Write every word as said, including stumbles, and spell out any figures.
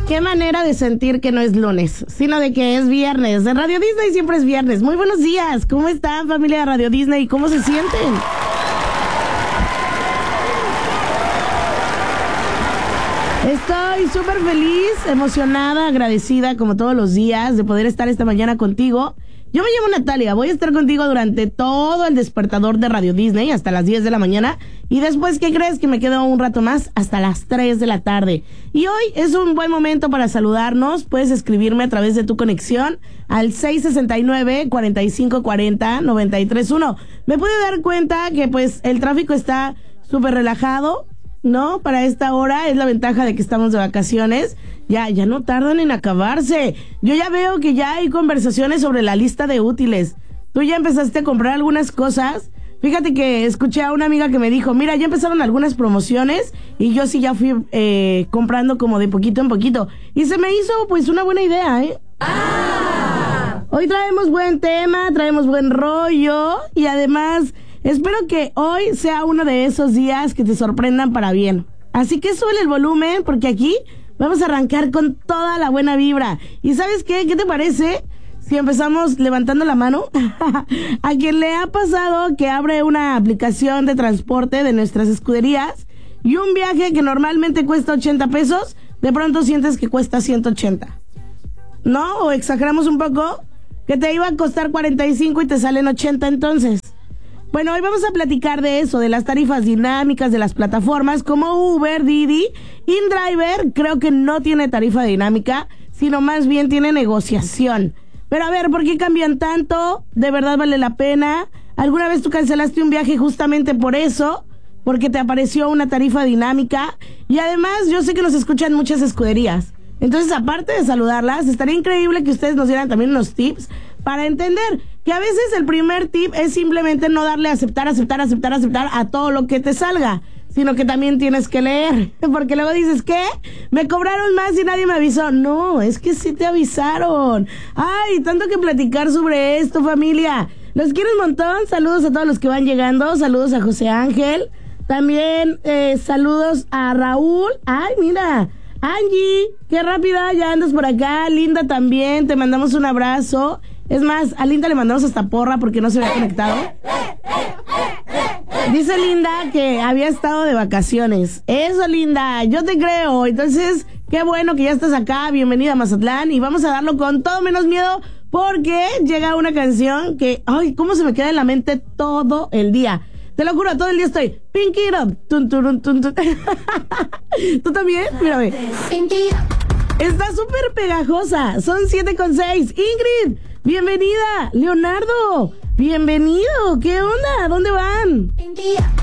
Qué manera de sentir que no es lunes, sino de que es viernes. De Radio Disney siempre es viernes. Muy buenos días. ¿Cómo están, familia de Radio Disney? ¿Cómo se sienten? Estoy súper feliz, emocionada, agradecida como todos los días de poder estar esta mañana contigo. Yo me llamo Natalia, voy a estar contigo durante todo el despertador de Radio Disney hasta las diez de la mañana y después, ¿qué crees? Que me quedo un rato más hasta las tres de la tarde. Y hoy es un buen momento para saludarnos. Puedes escribirme a través de tu conexión al seis sesenta y nueve, cuarenta y cinco cuarenta, noventa y tres uno. Me pude dar cuenta que pues el tráfico está súper relajado, ¿no? Para esta hora es la ventaja de que estamos de vacaciones. Ya, ya no tardan en acabarse. Yo ya veo que ya hay conversaciones sobre la lista de útiles. Tú ya empezaste a comprar algunas cosas. Fíjate que escuché a una amiga que me dijo, mira, ya empezaron algunas promociones y yo sí ya fui eh, comprando como de poquito en poquito. Y se me hizo pues una buena idea, ¿eh? ¡Ah! Hoy traemos buen tema, traemos buen rollo y además espero que hoy sea uno de esos días que te sorprendan para bien. Así que sube el volumen porque aquí vamos a arrancar con toda la buena vibra. ¿Y sabes qué? ¿Qué te parece si empezamos levantando la mano? A quien le ha pasado que abre una aplicación de transporte de nuestras escuderías y un viaje que normalmente cuesta ochenta pesos, de pronto sientes que cuesta ciento ochenta. ¿No? ¿O exageramos un poco? Que te iba a costar cuarenta y cinco y te salen ochenta entonces. Bueno, hoy vamos a platicar de eso, de las tarifas dinámicas de las plataformas como Uber, Didi. InDriver creo que no tiene tarifa dinámica, sino más bien tiene negociación. Pero a ver, ¿por qué cambian tanto? ¿De verdad vale la pena? ¿Alguna vez tú cancelaste un viaje justamente por eso? Porque te apareció una tarifa dinámica. Y además, yo sé que nos escuchan muchas escuderías. Entonces, aparte de saludarlas, estaría increíble que ustedes nos dieran también unos tips para entender que a veces el primer tip es simplemente no darle a aceptar, aceptar, aceptar, aceptar a todo lo que te salga, sino que también tienes que leer, porque luego dices, ¿qué? ¿Me cobraron más y nadie me avisó? No, es que sí te avisaron. Ay, tanto que platicar sobre esto, familia. Los quiero un montón, saludos a todos los que van llegando, saludos a José Ángel, también eh, saludos a Raúl. Ay, mira, Angie, qué rápida, ya andas por acá. Linda también, te mandamos un abrazo. Es más, a Linda le mandamos hasta porra porque no se había conectado. Dice Linda que había estado de vacaciones. Eso, Linda, yo te creo. Entonces, qué bueno que ya estás acá. Bienvenida a Mazatlán. Y vamos a darlo con todo menos miedo porque llega una canción que, ay, cómo se me queda en la mente todo el día. Te lo juro, todo el día estoy Pink It Up. Tun, tun, tun, tun. ¿Tú también? Mírame. Está súper pegajosa. Son siete con seis. Ingrid, bienvenida. Leonardo, bienvenido. ¿Qué onda? ¿Dónde van?